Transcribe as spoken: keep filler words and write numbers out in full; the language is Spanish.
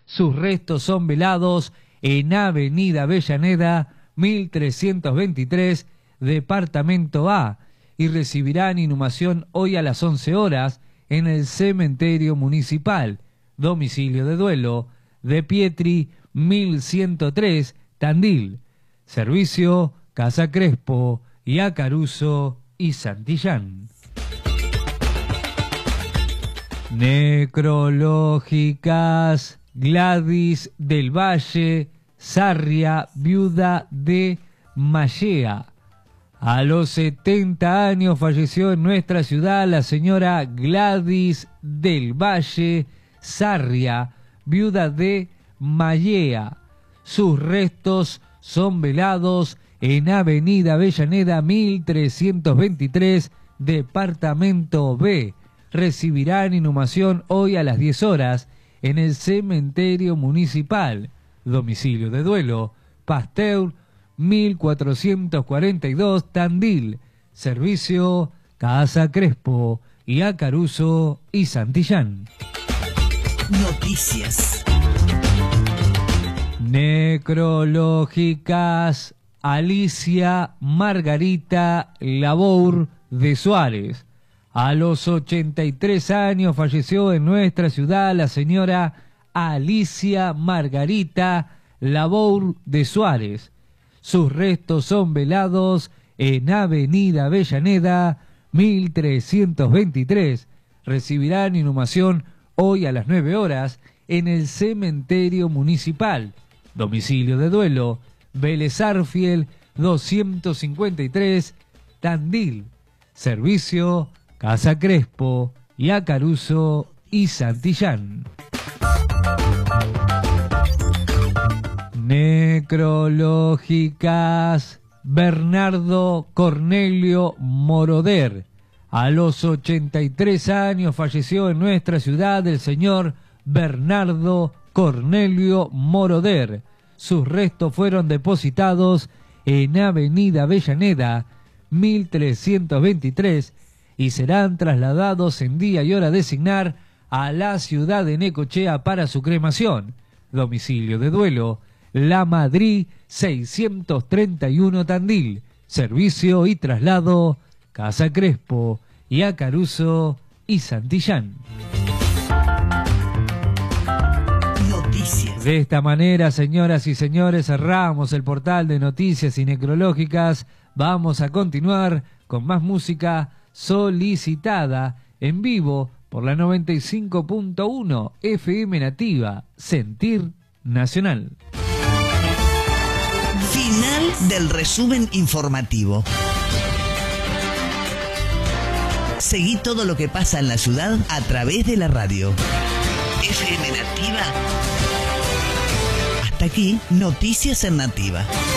Sus restos son velados en Avenida Avellaneda, mil trescientos veintitrés, Departamento A, y recibirán inhumación hoy a las once horas en el Cementerio Municipal. Domicilio de duelo, De Pietri, mil ciento tres, Tandil. Servicio, Casa Crespo, Iacaruso y Santillán. Necrológicas, Gladys del Valle Sarria, viuda de Mallea. A los setenta años falleció en nuestra ciudad la señora Gladys del Valle Sarria, viuda de Mallea. Sus restos son velados en Avenida Avellaneda mil trescientos veintitrés, Departamento B. Recibirán inhumación hoy a las diez horas en el Cementerio Municipal. Domicilio de duelo, Pasteur, mil cuatrocientos cuarenta y dos, Tandil. Servicio, Casa Crespo, Iacaruso y Santillán. Noticias. Necrológicas, Alicia Margarita Labour de Suárez. A los ochenta y tres años falleció en nuestra ciudad la señora Alicia Margarita Labour de Suárez. Sus restos son velados en Avenida Avellaneda mil trescientos veintitrés. Recibirán inhumación hoy a las nueve horas en el Cementerio Municipal. Domicilio de duelo, Vélez Arfiel doscientos cincuenta y tres, Tandil. Servicio, Casa Crespo, Iacaruso y Santillán. Necrológicas, Bernardo Cornelio Moroder. A los ochenta y tres años falleció en nuestra ciudad el señor Bernardo Cornelio Moroder. Sus restos fueron depositados en Avenida Avellaneda mil trescientos veintitrés y serán trasladados en día y hora designar a la ciudad de Necochea para su cremación. Domicilio de duelo, La Madrid seiscientos treinta y uno, Tandil. Servicio y traslado, Casa Crespo, Iacaruso y Santillán. Noticias. De esta manera, señoras y señores, cerramos el portal de noticias y necrológicas. Vamos a continuar con más música solicitada en vivo por la noventa y cinco punto uno F M Nativa, Sentir Nacional. Final del resumen informativo. Seguí todo lo que pasa en la ciudad a través de la radio. F M Nativa. Hasta aquí, Noticias en Nativa.